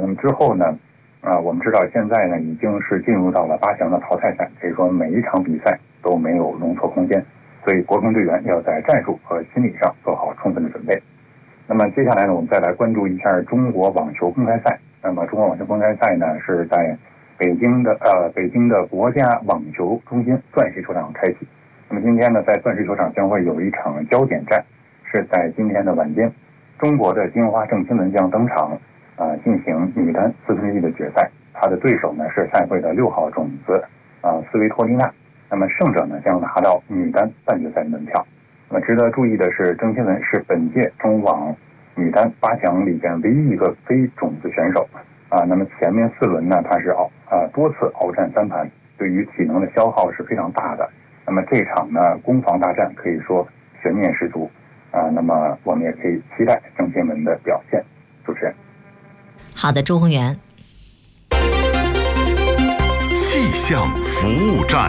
那么之后呢，我们知道现在呢已经是进入到了8强的淘汰赛，可以说每一场比赛都没有容错空间，所以国乒队员要在战术和心理上做好充分的准备。那么接下来呢，我们再来关注一下中国网球公开赛。那么中国网球公开赛呢是在北京的国家网球中心钻石球场开启。那么今天呢，在钻石球场将会有一场焦点战，是在今天的晚间，中国的金花郑钦文将登场，进行女单4分之一的决赛。她的对手呢是赛会的6号种子斯维托利娜。那么胜者呢将拿到女单半决赛的门票。那么值得注意的是，郑钦文是本届中网女单8强里边唯一一个非种子选手。那么前面4轮呢，他是多次鏖战3盘，对于体能的消耗是非常大的。那么这场呢，攻防大战可以说悬念十足那么我们也可以期待郑钦文的表现。主持人， 好的，周宏元。 气象服务站，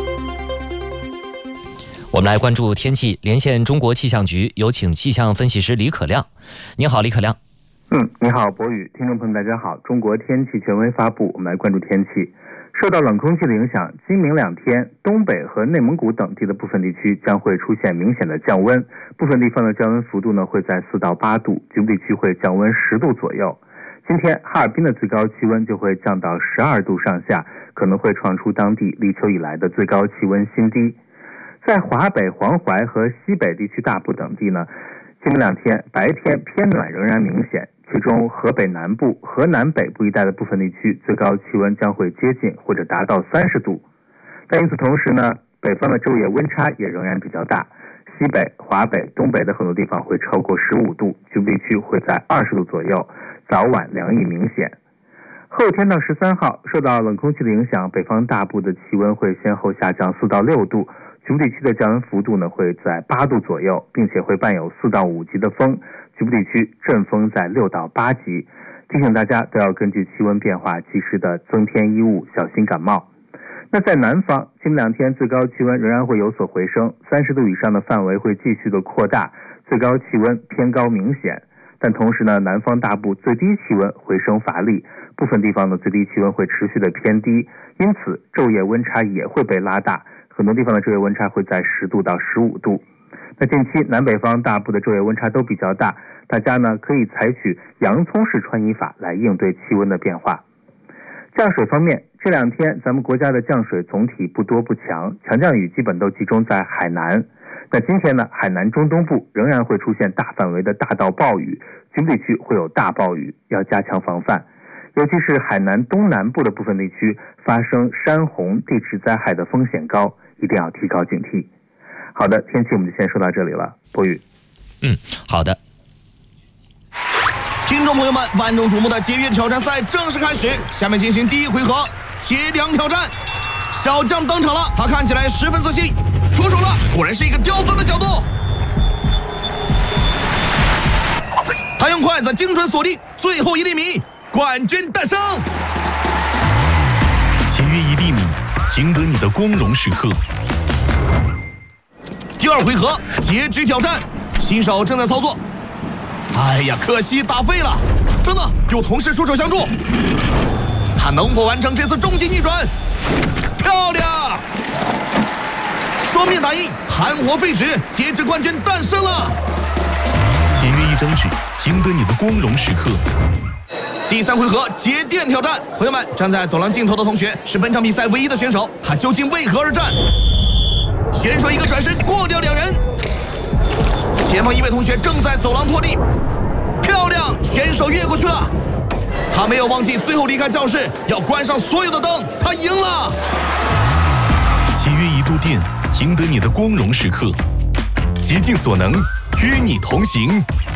我们来关注天气，连线中国气象局，有请气象分析师李可亮。你好，李可亮。 你好，博宇，听众朋友大家好。中国天气权威发布，我们来关注天气。受到冷空气的影响，今明2天，东北和内蒙古等地的部分地区将会出现明显的降温，部分地方的降温幅度呢会在4到8度，局部地区会降温10度左右。今天哈尔滨的最高气温就会降到12度上下，可能会创出当地立秋以来的最高气温新低。在华北、黄淮和西北地区大部等地呢，今明2天白天偏暖仍然明显，其中河北南部、河南北部一带的部分地区最高气温将会接近或者达到30度。但与此同时呢，北方的昼夜温差也仍然比较大，西北、华北、东北的很多地方会超过15度，局部地区会在20度左右，早晚凉意明显。后天到13号，受到冷空气的影响，北方大部的气温会先后下降4到6度，局部地区的降温幅度呢会在8度左右，并且会伴有4到5级的风，局部地区阵风在6到8级。提醒大家都要根据气温变化及时的增添衣物，小心感冒。那在南方，今明2天最高气温仍然会有所回升，30度以上的范围会继续的扩大，最高气温偏高明显。但同时呢，南方大部最低气温回升乏力，部分地方的最低气温会持续的偏低，因此昼夜温差也会被拉大，很多地方的昼夜温差会在10度到15度。那近期南北方大部的昼夜温差都比较大，大家呢可以采取洋葱式穿衣法来应对气温的变化。降水方面，这2天咱们国家的降水总体不多不强，强降雨基本都集中在海南。那今天呢，海南中东部仍然会出现大范围的大到暴雨，局部地区会有大暴雨，要加强防范。尤其是海南东南部的部分地区发生山洪、地质灾害的风险高，一定要提高警惕。好的，天气我们就先说到这里了，博宇。 好的。 听众朋友们，万众瞩目的节约挑战赛正式开始，下面进行第1回合节粮挑战。小将登场了，他看起来十分自信，出手了，果然是一个刁钻的角度。他用筷子精准锁定，最后1厘米，冠军诞生。 节约1厘米，赢得你的光荣时刻。 第2回合截肢挑战，新手正在操作。哎呀，可惜打废了。等等，有同事出手相助，他能否完成这次终极逆转？漂亮！双面打印，含活废纸，截肢冠军诞生了。 节约1张纸，赢得你的光荣时刻。 第3回合节电挑战，朋友们，站在走廊尽头的同学是本场比赛唯一的选手，他究竟为何而战？选手一个转身过掉2人，前方一位同学正在走廊拖地，漂亮，选手越过去了。他没有忘记最后离开教室要关上所有的灯，他赢了。 节约1度电，赢得你的光荣时刻。竭尽所能，与你同行。